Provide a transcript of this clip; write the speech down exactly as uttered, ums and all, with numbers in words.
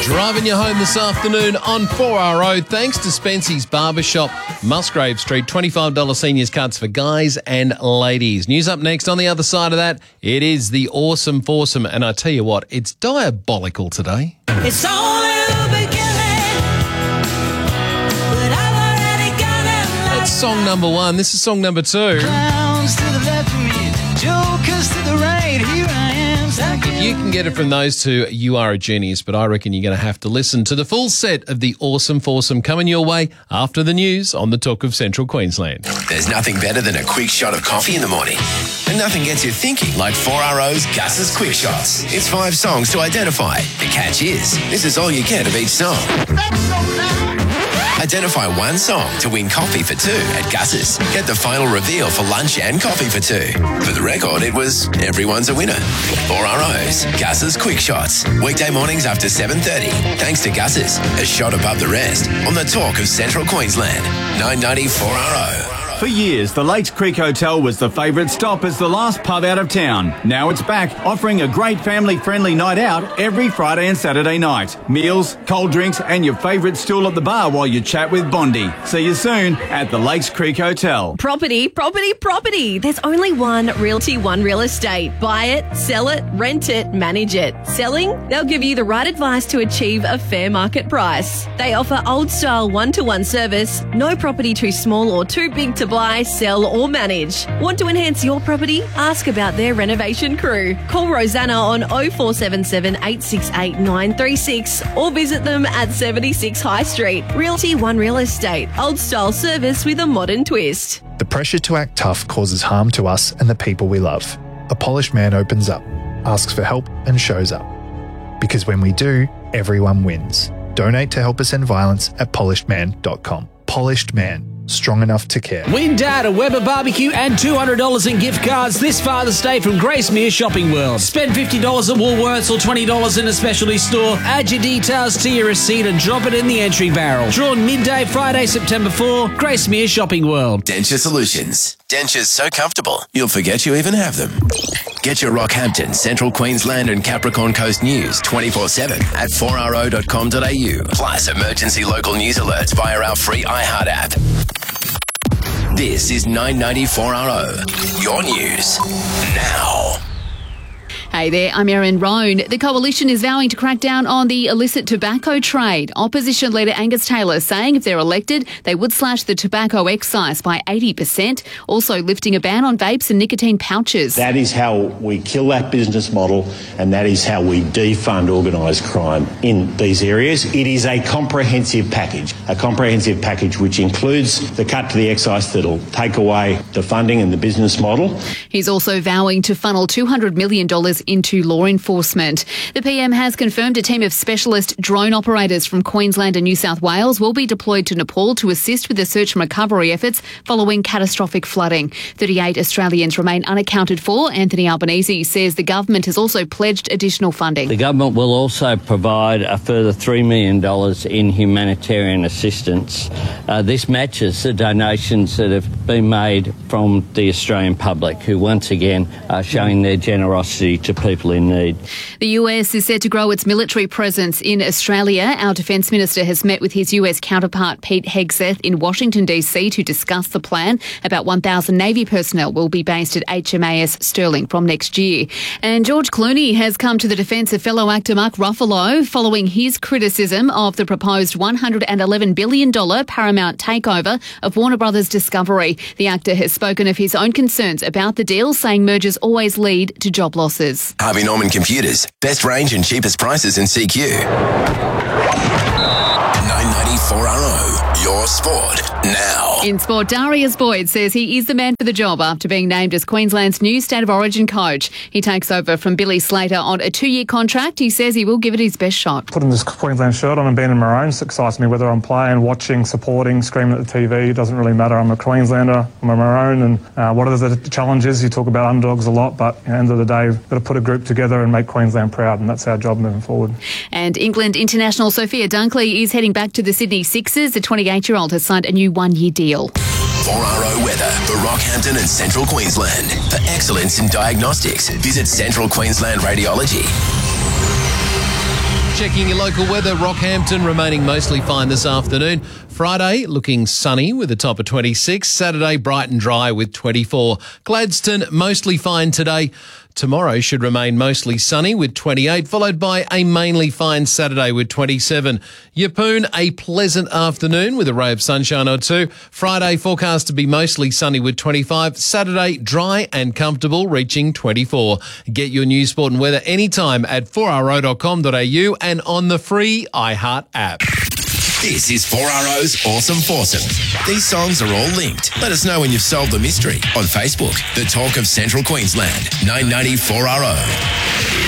Driving you home this afternoon on four R O, thanks to Spency's Barbershop, Musgrave Street, twenty-five dollars seniors cuts for guys and ladies. News up next. On the other side of that, it is the awesome foursome, and I tell you what, it's diabolical today. It's only the beginning, but I've already got it. That's song number one. This is song number two. Clowns to the left of me, jokers to the right, here I am. If you can get it from those two, you are a genius, but I reckon you're going to have to listen to the full set of the awesome foursome coming your way after the news on the Talk of Central Queensland. There's nothing better than a quick shot of coffee in the morning. And nothing gets you thinking like four R O's Gus's Quick Shots. It's five songs to identify. The catch is, this is all you get of each song. Identify one song to win coffee for two at Gus's. Get the final reveal for lunch and coffee for two. For the record, it was everyone's a winner. four R O's Gus's Quick Shots. Weekday mornings after seven thirty. Thanks to Gus's, a shot above the rest on the Talk of Central Queensland. nine ninety four R O. For years, the Lakes Creek Hotel was the favourite stop as the last pub out of town. Now it's back, offering a great family-friendly night out every Friday and Saturday night. Meals, cold drinks and your favourite stool at the bar while you chat with Bondi. See you soon at the Lakes Creek Hotel. Property, property, property. There's only one Realty One Real Estate. Buy it, sell it, rent it, manage it. Selling? They'll give you the right advice to achieve a fair market price. They offer old-style one-to-one service, no property too small or too big to buy, sell or manage. Want to enhance your property? Ask about their renovation crew. Call Rosanna on oh four seven seven, eight six eight, nine three six or visit them at seventy-six High Street. Realty One Real Estate. Old style service with a modern twist. The pressure to act tough causes harm to us and the people we love. A polished man opens up, asks for help and shows up. Because when we do, everyone wins. Donate to help us end violence at polished man dot com. Polished Man. Strong enough to care. Win Dad a Weber barbecue and two hundred dollars in gift cards this Father's Day from Gracemere Shopping World. Spend fifty dollars at Woolworths or twenty dollars in a specialty store. Add your details to your receipt and drop it in the entry barrel. Drawn midday Friday, September fourth. Gracemere Shopping World. Denture Solutions. Dentures so comfortable, you'll forget you even have them. Get your Rockhampton, Central Queensland and Capricorn Coast news twenty-four seven at four r o dot com dot a u. Plus emergency local news alerts via our free iHeart app. This is nine ninety-four R O. Your news now. Hey there, I'm Erin Roan. The Coalition is vowing to crack down on the illicit tobacco trade. Opposition leader Angus Taylor saying if they're elected, they would slash the tobacco excise by eighty percent, also lifting a ban on vapes and nicotine pouches. That is how we kill that business model, and that is how we defund organised crime in these areas. It is a comprehensive package, a comprehensive package which includes the cut to the excise that will take away the funding and the business model. He's also vowing to funnel two hundred million dollars into law enforcement. The P M has confirmed a team of specialist drone operators from Queensland and New South Wales will be deployed to Nepal to assist with the search and recovery efforts following catastrophic flooding. thirty-eight Australians remain unaccounted for. Anthony Albanese says the government has also pledged additional funding. The government will also provide a further three million dollars in humanitarian assistance. Uh, this matches the donations that have been made from the Australian public, who once again are showing their generosity to people in need. The U S is set to grow its military presence in Australia. Our Defence Minister has met with his U S counterpart Pete Hegseth in Washington D C to discuss the plan. About one thousand Navy personnel will be based at H M A S Stirling from next year. And George Clooney has come to the defence of fellow actor Mark Ruffalo following his criticism of the proposed one hundred eleven billion dollars Paramount takeover of Warner Brothers Discovery. The actor has spoken of his own concerns about the deal, saying mergers always lead to job losses. Harvey Norman Computers. Best range and cheapest prices in C Q. nine ninety-four R O. Your sport now. In sport, Darius Boyd says he is the man for the job after being named as Queensland's new State of Origin coach. He takes over from Billy Slater on a two-year contract. He says he will give it his best shot. Putting this Queensland shirt on and being in Maroons excites me. Whether I'm playing, watching, supporting, screaming at the T V, it doesn't really matter. I'm a Queenslander, I'm a Maroon, and uh, what are the challenges? You talk about underdogs a lot, but at the end of the day, we've got to put a group together and make Queensland proud, and that's our job moving forward. And England international Sophia Dunkley is heading back to the Sydney Sixers. The twenty-eight-year-old has signed a new one-year deal. four R O weather for Rockhampton and Central Queensland. For excellence in diagnostics, visit Central Queensland Radiology. Checking your local weather, Rockhampton remaining mostly fine this afternoon. Friday looking sunny with a top of twenty-six. Saturday bright and dry with twenty-four. Gladstone mostly fine today. Tomorrow should remain mostly sunny with twenty-eight, followed by a mainly fine Saturday with twenty-seven. Yeppoon, a pleasant afternoon with a ray of sunshine or two. Friday forecast to be mostly sunny with twenty-five. Saturday dry and comfortable, reaching twenty-four. Get your news, sport and weather anytime at four r o dot com dot a u and on the free iHeart app. This is four R O's Awesome Foursome. These songs are all linked. Let us know when you've solved the mystery on Facebook. The Talk of Central Queensland, nine ninety four R O.